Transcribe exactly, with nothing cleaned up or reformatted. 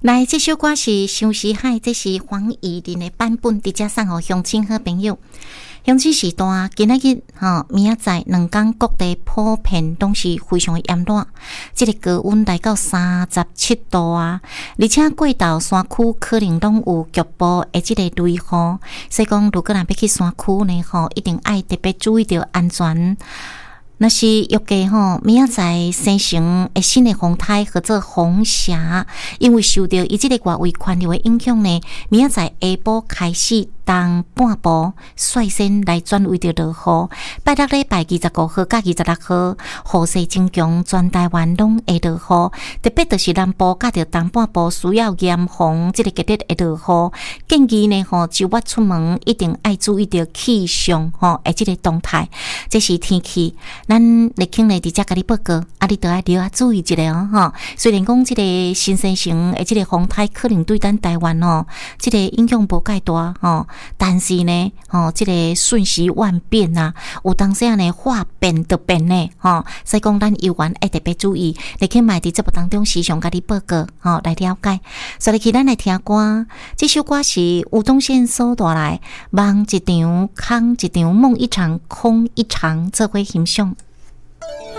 来，这首歌是《相思海》，这是黄怡玲的版本，直接送给乡亲好朋友。乡亲时代，今仔日吼，明仔载两天各地普遍都是非常的炎热，这个高温来到三十七度啊！而且过到山区可能拢有局部的这个雷雨，所以讲如果若要去山区呢，吼，一定爱特别注意到安全。那是预计吼，明仔载生成的新的风台或者风霞，因为受到伊即个外围环流的影响呢，明仔载下晡开始东半部率先来转为着落雨。拜六礼拜二十五号甲二十六號，雨勢增強，全台灣攏會落雨，特別就是南部甲着東半部需要嚴防即個季節會落雨。建議呢吼，周末出門一定愛注意着氣象吼，誒即個動態，這是天氣。咱嚟傾嚟直接甲你報告，啊，你都要留下注意一下哦，吼。雖然講即個新生成誒即個風台可能對咱台灣哦，即個影響無介大吼，但是呢，吼，即個瞬息萬變啊，有當時啊呢話變就變呢，吼，所以講咱遊玩要特別注意。嚟傾埋佇節目當中時常甲你報告，吼，來了解。所以，咱來聽歌，這首歌是吳宗憲所帶來，夢一場，空一場，夢一場，夢一場，做伙欣賞。